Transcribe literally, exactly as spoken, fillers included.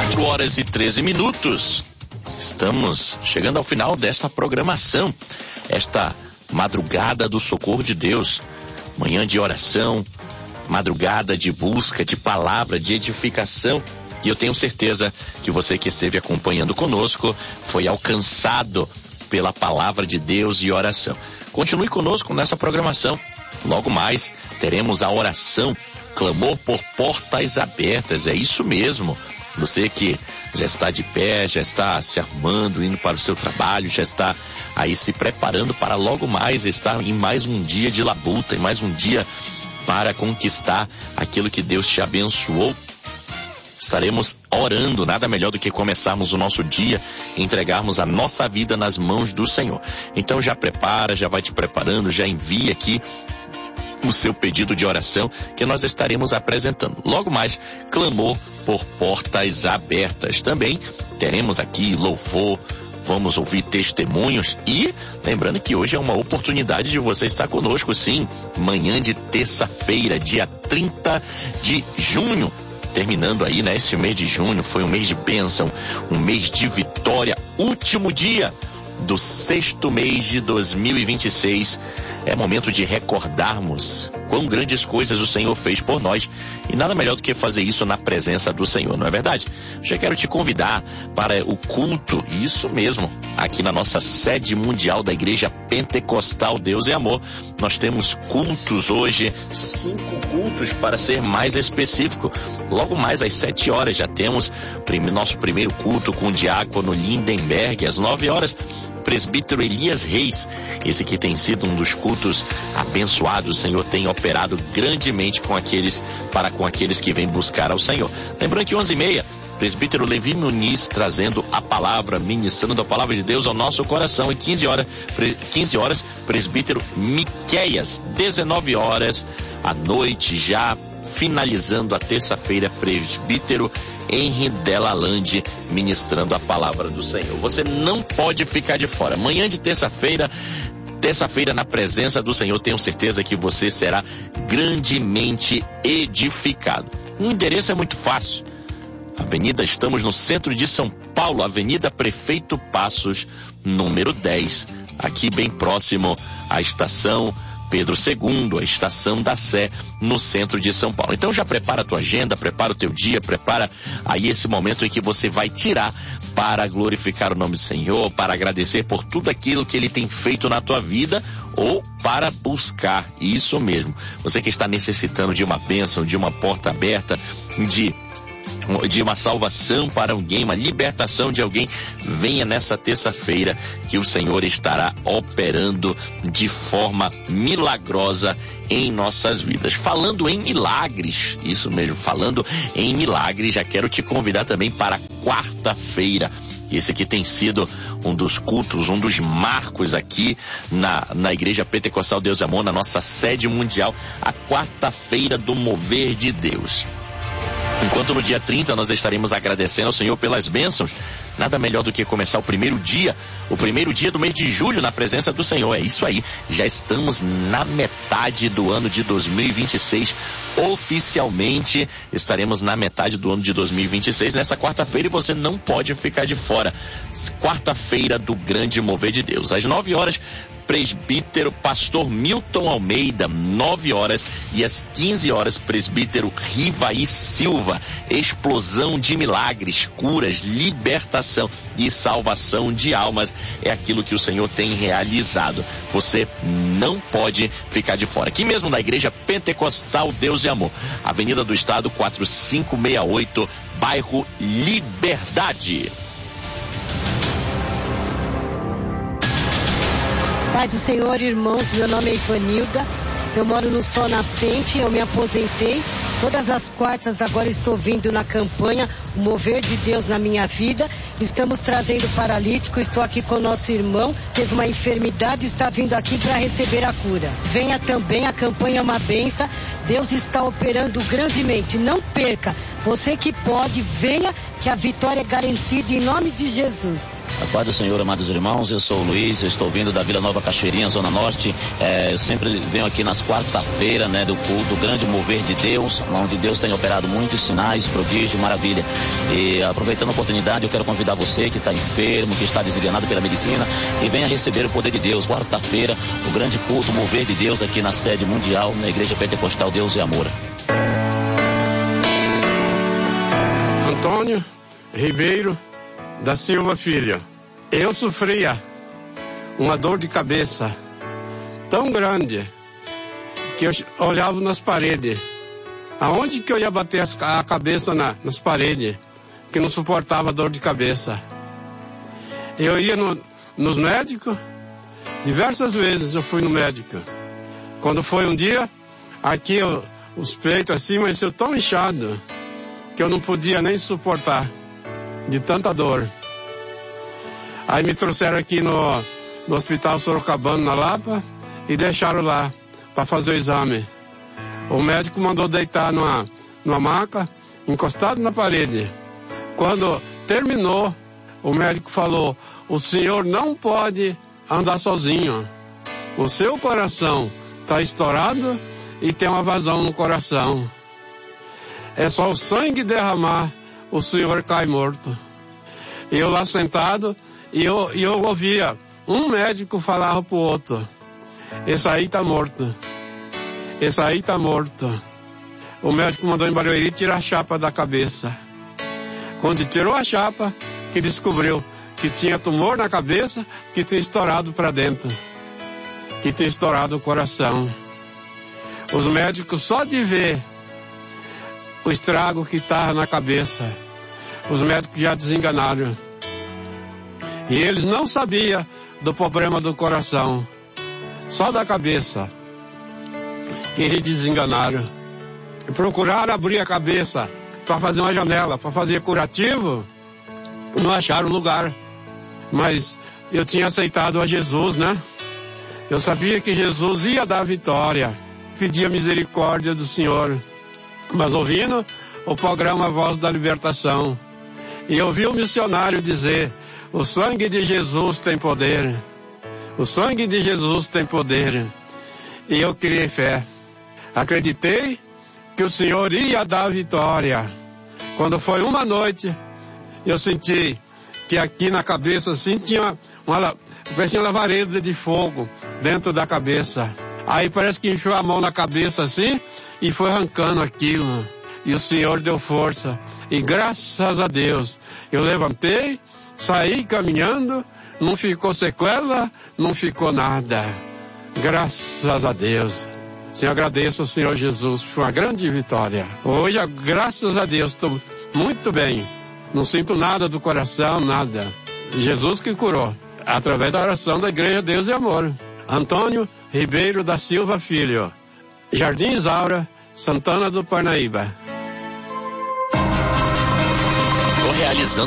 quatro horas e treze minutos. Estamos chegando ao final desta programação, esta madrugada do socorro de Deus, manhã de oração, madrugada de busca, de palavra, de edificação. E eu tenho certeza que você que esteve acompanhando conosco foi alcançado pela palavra de Deus e oração. Continue conosco nessa programação. Logo mais teremos a oração, clamor por portas abertas. É isso mesmo. Você que já está de pé, já está se arrumando, indo para o seu trabalho, já está aí se preparando para logo mais estar em mais um dia de labuta, em mais um dia para conquistar aquilo que Deus te abençoou. Estaremos orando, nada melhor do que começarmos o nosso dia e entregarmos a nossa vida nas mãos do Senhor. Então já prepara, já vai te preparando, já envia aqui o seu pedido de oração que nós estaremos apresentando. Logo mais, clamor por portas abertas. Também teremos aqui louvor, vamos ouvir testemunhos e lembrando que hoje é uma oportunidade de você estar conosco, sim, manhã de terça-feira, dia trinta de junho. Terminando aí, né? Esse mês de junho foi um mês de bênção, um mês de vitória, último dia do sexto mês de dois mil e vinte e seis. É momento de recordarmos quão grandes coisas o Senhor fez por nós e nada melhor do que fazer isso na presença do Senhor, não é verdade? Já quero te convidar para o culto, isso mesmo, aqui na nossa sede mundial da Igreja Pentecostal Deus é Amor. Nós temos cultos hoje, cinco cultos para ser mais específico. Logo mais às sete horas já temos prime, nosso primeiro culto com o diácono Lindenberg. Às nove horas, presbítero Elias Reis, esse que tem sido um dos cultos abençoados. O Senhor tem operado grandemente com aqueles, para com aqueles que vêm buscar ao Senhor. Lembrando que onze e meia, presbítero Levi Muniz trazendo a palavra, ministrando a palavra de Deus ao nosso coração. E quinze horas, quinze horas, presbítero Miqueias. dezenove horas à noite, já finalizando a terça-feira, presbítero Henri Delalande ministrando a palavra do Senhor. Você não pode ficar de fora. Manhã de terça-feira, terça-feira na presença do Senhor, tenho certeza que você será grandemente edificado. O endereço é muito fácil. Avenida, estamos no centro de São Paulo, Avenida Prefeito Passos, número dez, aqui bem próximo à estação Pedro segundo, a estação da Sé, no centro de São Paulo. Então já prepara a tua agenda, prepara o teu dia, prepara aí esse momento em que você vai tirar para glorificar o nome do Senhor, para agradecer por tudo aquilo que Ele tem feito na tua vida ou para buscar isso mesmo. Você que está necessitando de uma bênção, de uma porta aberta, de de uma salvação para alguém, uma libertação de alguém, venha nessa terça-feira que o Senhor estará operando de forma milagrosa em nossas vidas. Falando em milagres, isso mesmo, falando em milagres, já quero te convidar também para quarta-feira. Esse aqui tem sido um dos cultos, um dos marcos aqui na, na Igreja Pentecostal Deus é Amor, na nossa sede mundial, a quarta-feira do mover de Deus. Enquanto no dia trinta nós estaremos agradecendo ao Senhor pelas bênçãos, nada melhor do que começar o primeiro dia, o primeiro dia do mês de julho na presença do Senhor. É isso aí, já estamos na metade do ano de dois mil e vinte e seis, oficialmente estaremos na metade do ano de dois mil e vinte e seis, nessa quarta-feira, e você não pode ficar de fora. Quarta-feira do grande mover de Deus, às nove horas, presbítero pastor Milton Almeida, nove horas, e às quinze horas, presbítero Rivaí Silva. Explosão de milagres, curas, libertação e salvação de almas é aquilo que o Senhor tem realizado. Você não pode ficar de fora. Aqui mesmo na Igreja Pentecostal Deus e Amor, Avenida do Estado quatro cinco seis oito, bairro Liberdade. Paz do Senhor, irmãos, meu nome é Ivanilda, eu moro no Sol Nascente, eu me aposentei, todas as quartas agora estou vindo na campanha, o mover de Deus na minha vida, estamos trazendo paralítico, estou aqui com o nosso irmão, teve uma enfermidade, está vindo aqui para receber a cura. Venha também, a campanha é uma benção, Deus está operando grandemente, não perca, você que pode, venha, que a vitória é garantida em nome de Jesus. A paz do Senhor, amados irmãos, eu sou o Luiz, eu estou vindo da Vila Nova Cachoeirinha, Zona Norte. É, eu sempre venho aqui nas quarta-feiras, né, do culto, do grande mover de Deus, onde Deus tem operado muitos sinais, prodígio, maravilha. E aproveitando a oportunidade, eu quero convidar você que está enfermo, que está desenganado pela medicina, e venha receber o poder de Deus. Quarta-feira, o grande culto, mover de Deus aqui na sede mundial, na Igreja Pentecostal Deus e Amor. Antônio Ribeiro da Silva Filho. Eu sofria uma dor de cabeça tão grande que eu olhava nas paredes. Aonde que eu ia bater a cabeça na, nas paredes, que não suportava dor de cabeça. Eu ia no, nos médicos, diversas vezes eu fui no médico. Quando foi um dia, aqui eu, os peitos assim, mas eu tão inchado que eu não podia nem suportar de tanta dor. Aí me trouxeram aqui no, no Hospital Sorocabana, na Lapa, e deixaram lá para fazer o exame. O médico mandou deitar numa, numa maca, encostado na parede. Quando terminou, o médico falou: o senhor não pode andar sozinho. O seu coração está estourado e tem uma vazão no coração. É só o sangue derramar, o senhor cai morto. E eu lá sentado, e eu, e eu ouvia um médico falar pro outro: esse aí tá morto. Esse aí tá morto. O médico mandou em Barueri tirar a chapa da cabeça. Quando tirou a chapa, que descobriu que tinha tumor na cabeça, que tinha estourado para dentro, que tinha estourado o coração. Os médicos, só de ver o estrago que estava na cabeça, os médicos já desenganaram. E eles não sabiam do problema do coração, só da cabeça. E eles desenganaram. E procuraram abrir a cabeça para fazer uma janela, para fazer curativo, não acharam lugar. Mas eu tinha aceitado a Jesus, né? Eu sabia que Jesus ia dar vitória. Pedia misericórdia do Senhor. Mas ouvindo o programa Voz da Libertação, e eu vi o missionário dizer: o sangue de Jesus tem poder. O sangue de Jesus tem poder. E eu criei fé. Acreditei que o Senhor ia dar vitória. Quando foi uma noite, eu senti que aqui na cabeça assim tinha uma, parecia uma lavareda de fogo dentro da cabeça. Aí parece que enfiou a mão na cabeça assim e foi arrancando aquilo. E o Senhor deu força. E graças a Deus, eu levantei, saí caminhando, não ficou sequela, não ficou nada. Graças a Deus. Sim, agradeço ao Senhor Jesus por uma grande vitória. Hoje, graças a Deus, estou muito bem. Não sinto nada do coração, nada. Jesus que curou, através da oração da Igreja Deus e Amor. Antônio Ribeiro da Silva Filho, Jardim Isaura, Santana do Parnaíba. Tô realizando